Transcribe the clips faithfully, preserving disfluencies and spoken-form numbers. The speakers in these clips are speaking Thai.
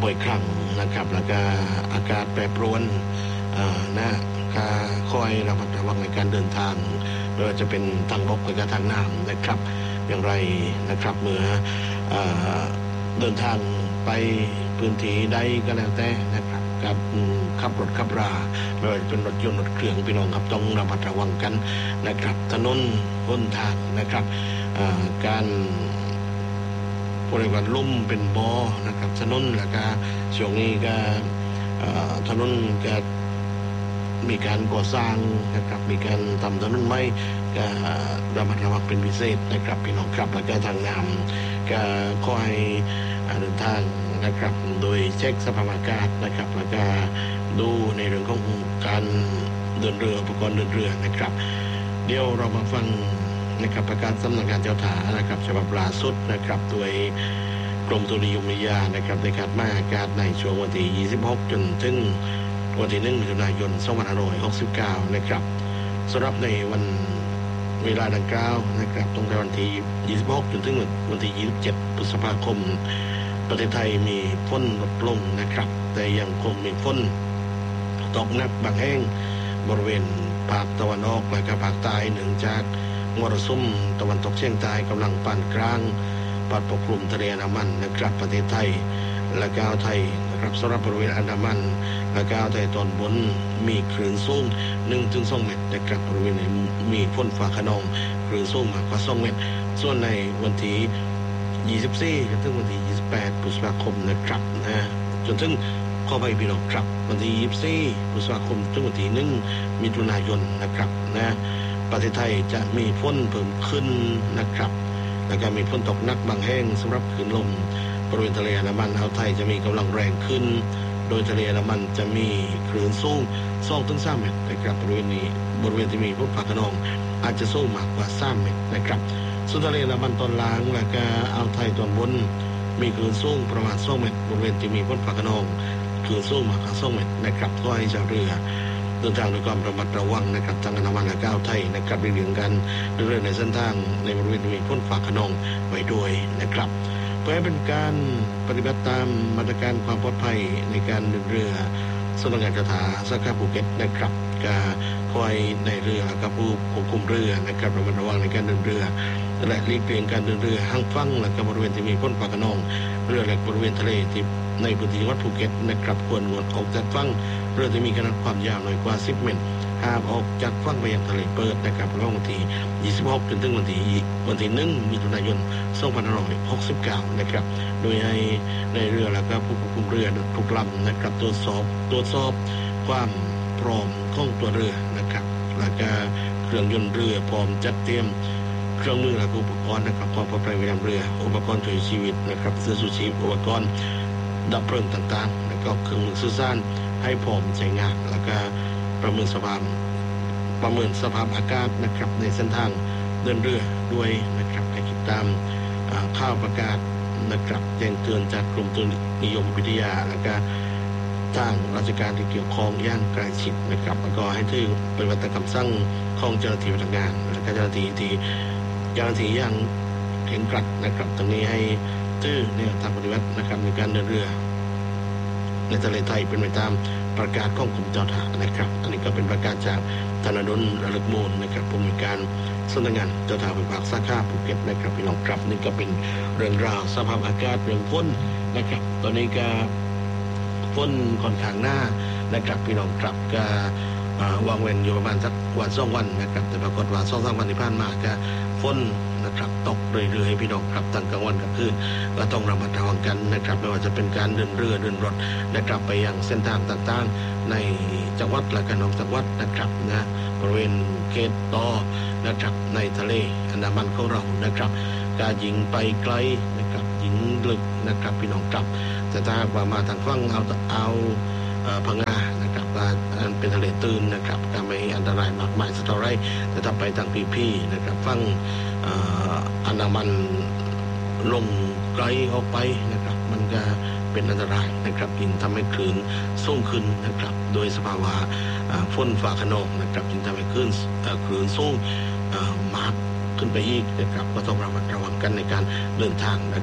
บ่อยครั้งนะครับแล้วก็อากาศแปรปรวนนะก็คอยระมัดระวังในการเดินทางไม่ว่าจะเป็นทางบกหรือทางน้ำนะครับอย่างไรนะครับเมื่อเดินทางไปพื้นที่ใดก็แล้วแต่นะครับกับขับรถขับราไม่ว่าจะเป็นรถยนต์รถเครื่องพี่น้องครับต้องระมัดระวังกันนะครับถนนหนทางนะครับการบริเวณลุ่มเป็นบ่อนะครับถนนแล้วก็ช่วงนี้ก็ถนนก็มีการก่อสร้างนะครับมีการทำถนนใหม่ก็ระมัดระวังเป็นพิเศษนะครับพี่น้องครับแล้วก็ทางน้ำก็คอยเดินทางนะครับโดยเช็คสภาพอากาศนะครับแล้วก็ดูในเรื่องของการเดินเรืออุปกรณ์เดินเรือนะครับเดี๋ยวเรามาฟังนะครับประกาศสำนักงานเจ้าท่านะครับฉบับล่าสุดนะครับโดยกรมอุตุนิยมวิทยานะครับได้คาดมาอากาศในช่วงวันที่ยี่สิบหกจนถึงวันที่หนึ่งมิถุนายนสองพันห้าร้อยหกสิบเก้านะครับสำหรับในวันเวลาดังกล่าวนะครับตั้งแต่วันที่ยี่สิบหกจนถึงวันที่ยี่สิบเจ็ดพฤษภาคมประเทศไทยมีฝนลดลงนะครับแต่ยังคงมีฝนตกหนักบางแห่งบริเวณภาคตะวันออกและก็ภาคใต้เนื่องจากมรสุมตะวันตกเฉียงใต้กำลังปานกลางพัดปกคลุมทะเลอันดามันนะครับประเทศไทยและก็อ่าวไทยนะครับสำหรับบริเวณอันดามันและก็อ่าวไทยตอนบนมีคลื่นสูง หนึ่งถึงสอง เมตรนะครับบริเวณนี้มีฝนฟ้าคะนองคลื่นสูงมากกว่าสองเมตรส่วนในวันที่ยี่สิบสี่จนถึงวันที่ยี่สิบแปดพฤษภาคมนะครับนะจนถึงข้อไปพี่น้องครับวันที่ยี่สิบสี่พฤษภาคมถึงวันที่หนึ่งมิถุนายนนะครับนะประเทศไทยจะมีฝนเพิ่มขึ้นนะครับแล้วก็มีฝนตกหนักบางแห่งสำหรับคลื่นลมบริเวณทะเลอันดามันอ่าวไทยจะมีกำลังแรงขึ้นโดยทะเลอันดามันจะมีคลื่นสูง สองถึงสาม เมตรนะครับบริเวณนี้บริเวณที่มีฝนฟ้าคะนองอาจจะสูงมากกว่าสามเมตรนะครับส่วนทะเลอันดามันตอนล่างและก็อ่าวไทยตอนบนมีคลื่นสูงประมาณสองเมตรบริเวณที่มีฝนฟ้าคะนองคลื่นสูงมากกว่าสองเมตรนะครับขอให้ชาวเรือเดินทางด้วยความระมัดระวังนะครับทางอันดามันและอ่าวไทยนะครับเรื่องการเดินเรือในเส้นทางในบริเวณที่มีฝนฟ้าคะนองไว้ด้วยนะครับเพื่อให้เป็นการปฏิบัติตามมาตรการความปลอดภัยในการเดินเรือสำนักงานเจ้าท่าสาขาภูเก็ตนะครับก็คอยในเรือกับผู้ควบคุมเรือนะครับระมัดระวังในการเดินเรือและหลีกเลี่ยงการเดินเรือห่างฝั่งและก็บริเวณที่มีฝนฟ้าคะนองเรือและบริเวณทะเลที่ในพื้นที่จังหวัดภูเก็ตนะครับควรงดออกจากฝั่งเรือที่มีขนาดความยาวน้อยกว่าสิบเมตรห้ามออกจากฝั่งไปยังทะเลเปิดนะครับระหว่างวันที่ยี่สิบหกจนถึงวันที่วันที่หนึ่งมิถุนายนสองพันห้าร้อยหกสิบเก้านะครับโดยให้ในเรือแล้วก็ผู้ควบคุมเรือทุกลำนะครับตรวจสอบตรวจสอบความพร้อมของตัวเรือนะครับแล้วก็เครื่องยนต์เรือพร้อมจัดเตรียมเครื่องมือและอุปกรณ์นะครับความปลอดภัยประจำเรืออุปกรณ์ช่วยชีวิตนะครับเสื้อชูชีพอุปกรณ์ดับเพลิงต่างๆแล้วก็เครื่องมือสื่อสารให้พร้อมใช้งานแล้วก็ประเมินสภาพประเมินสภาพอากาศนะครับในเส้นทางเดินเรือด้วยนะครับให้ติดตามข่าวประกาศนะครับแจ้งเตือนจากกรมอุตุนิยมวิทยาแล้วก็ทางราชการที่เกี่ยวข้องอย่างใกล้ชิดนะครับแล้วก็ให้ถือเป็นวัตกรรมสร้างของเจ้าหน้าที่พนักงานและก็เจ้าหน้าที่ที่เจ้าหน้าที่อย่างเข่งครัดนะครับตรงนี้ให้ถือเนี่ยทางปฏิบัตินะครับในการเดินเรือในทะเลไทยเป็นไปตามประกาศของกรมเจ้าท่านะครับอันนี้ก็เป็นประกาศจากธนดลระลึกมูลนะครับผู้มีการสำนักงานเจ้าท่าภูมิภาคสาขาภูเก็ตนะครับพี่น้องครับนี่ก็เป็นเรื่องราวสภาพอากาศเรื่องฝนนะครับตอนนี้ก็ฝนค่อนข้างหน้านะครับพี่น้องครับก็วางเว้นอยู่ประมาณสักวันสองวันนะครับแต่ปรากฏว่าสองสามวันที่ผ่านมาก็ฝนนะครับตกเรื่อยๆพี่น้องครับตั้งกลางวันกับคืนก็ต้องระมัดระวังกันนะครับไม่ว่าจะเป็นการเดินเรือเดินรถนะครับไปยังเส้นทางต่างๆในจังหวัดและก็นอกจังหวัดนะครับนะบริเวณเขตต่อนะครับในทะเลอันดามันของเรานะครับการยิงไปไกลนะครับยิงลึกนะครับพี่น้องครับแต่ถ้าว่ามาทางฝั่งเอาเอาพังงานะครับก็เป็นทะเลตื้นนะครับก็ไม่อันตรายมากมายสักเท่าไรแต่ถ้าไปทางพีพีนะครับฝั่งอันดามันลงไกลออกไปนะครับมันก็เป็นอันตรายนะครับยิ่งทำให้คลื่นสูงขึ้นนะครับโดยสภาวะฝนฟ้าคะนองนะครับยิ่งทำให้คลื่นคลื่นสูงมากขึ้นไปอีกนะครับก็ต้องระมัดระวังกันในการเดินทางนะครับ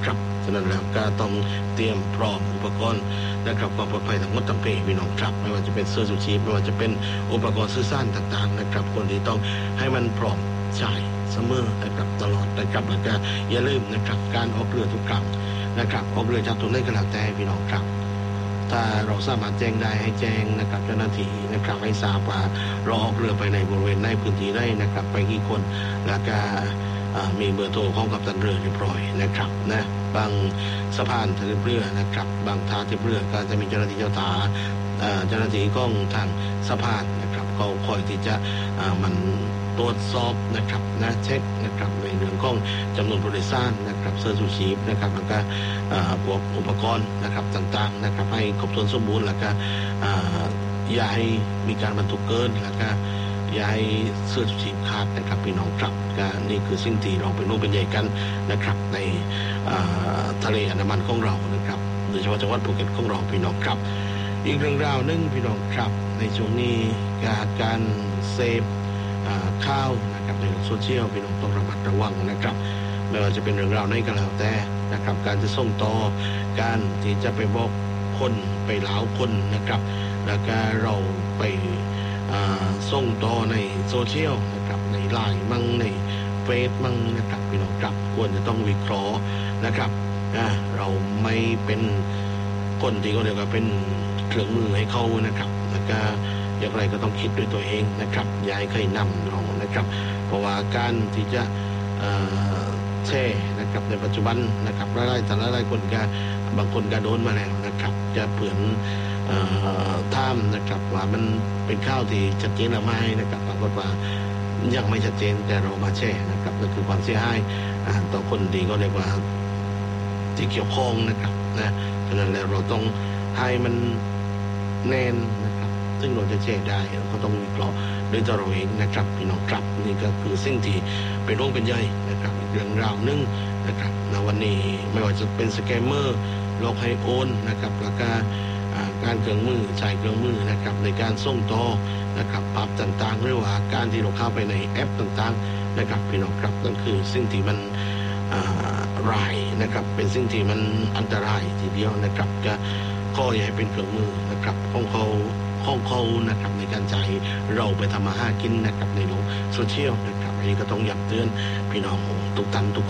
ฉะนั้นแล้วก็ต้องเตรียมพร้อมอุปกรณ์นะครับความปลอดภัยทั้งหมดทั้งเพพี่น้องครับไม่ว่าจะเป็นเสื้อชูชีพไม่ว่าจะเป็นอุปกรณ์สื่อสารต่างๆนะครับคนที่ต้องให้มันพร้อมใช้เสมอนะครับตลอดนะครับแล้วก็อย่าลืมนะครับการออกเรือทุกครั้งนะครับออกเรือจากตรงไหนก็แล้วแต่พี่น้องครับถ้าเราสามารถแจ้งได้ให้แจ้งนะครับเจ้าหน้าที่นะครับให้ทราบว่าเราออกเรือไปในบริเวณในพื้นที่ได้นะครับไปกี่คนแล้วก็มีเบอร์โทรของกัปตันเรือเรียบร้อยนะครับนะบางสะพานทีเรือนะครับบางท่าทีเรือก็จะมีเจ้าหน้าที่เจ้าตาเจ้าหน้าที่กล้องทางสะพานนะครับเขาคอยที่จะมันตรวจสอบนะครับนะเช็คนะครับในเรื่องของจำนวนผู้โดยสารนะครับเสื้อชูชีพนะครับแล้วก็พวกอุปกรณ์นะครับต่างๆนะครับให้ครบถ้วนสมบูรณ์แล้วก็อย่าให้มีการบรรทุกเกินแล้วก็อย่าให้เสื้อชูชีพขาดนะครับพี่น้องครับก็นี่คือสิ่งที่เราเป็นร่วมเป็นใหญ่กันนะครับในทะเลอันดามันของเรานะครับโดยเฉพาะจังหวัดภูเก็ตของเราพี่น้องครับอีกเรื่องราวนึงพี่น้องครับในช่วงนี้การการเสพข้าวนะครับในโซเชียลพี่น้องต้องระมัดระวังนะครับไม่ว่าจะเป็นเรื่องราวไหนก็แล้วแต่นะครับการจะส่งต่อการที่จะไปบอกคนไปเล้าคนนะครับแล้วก็เราไปส่งต่อในโซเชียลนะครับในไลน์มั่งในเฟซมั่งนะครับพี่น้องครับควรจะต้องวิเคราะห์นะครับเราไม่เป็นคนที่เขาเรียกว่าเป็นเครื่องมือให้เขานะครับแล้วก็อย่างไรก็ต้องคิดด้วยตัวเองนะครับอย่าให้ใครนำเรานะครับเพราะว่าการที่จะแช่นะครับในปัจจุบันนะครับหลายๆแต่หลายๆคนก็บางคนก็โดนมาแล้วนะครับจะเผื่อนท่ามนะครับว่ามันเป็นข้าวที่ชัดเจนหรือไม่นะครับปรากฏว่ายังไม่ชัดเจนแต่เรามาแช่นะครับนั่นคือความเสียหายต่อคนดีก็เรียกว่าที่เกี่ยวข้องนะครับนะฉะนั้นแล้วเราต้องให้มันแน่นนะครับซึ่งเราจะแช่ได้เราก็ต้องวิเคราะห์ด้วยตัวเราเองนะครับพี่น้องครับนี่ก็คือสิ่งที่เป็นร่วงเป็นใยนะครับเรื่องราวนึงนะครับในวันนี้ไม่ว่าจะเป็นสแกมเมอร์หลอกให้โอนนะครับแล้วก็การเครื่องมือใช้เครื่องมือนะครับในการส่งต่อนะครับปรับต่างๆหรือว่าการที่เราเข้าไปในแอปต่างๆนะครับพี่น้องครับนั่นคือสิ่งที่มันร้ายนะครับเป็นสิ่งที่มันอันตรายทีเดียวนะครับก็ข้อใหญ่เป็นเครื่องมือนะครับของเขาของเขานะครับในการใจเราไปทำมาหากินนะครับในโลกโซเชียลนะครับอันนี้ก็ต้องย้ำเตือนพี่น้องทุกท่านทุก